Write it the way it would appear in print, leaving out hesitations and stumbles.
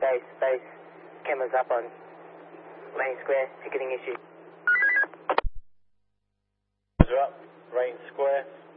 base. Cameras up on Rain Square, ticketing issue. Up, Rain Square.